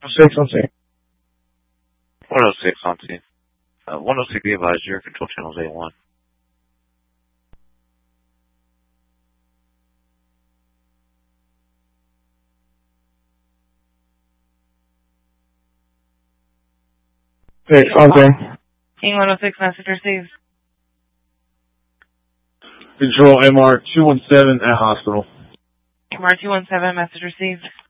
6 on scene. 106 on scene. 106, be advised, your control channel is A1. On scene. King 106, message received. Control MR 217 at hospital. MR 217, message received.